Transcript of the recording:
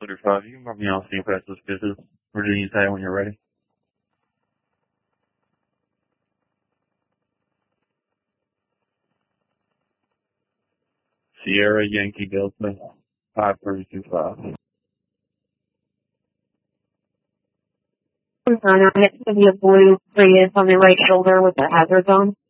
Leader 5, you can mark me off the past this business. Virginia Tech when you're ready. Sierra Yankee Delta 5325. Runner, it's going to be a blue Prius on the right shoulder with the hazard zone.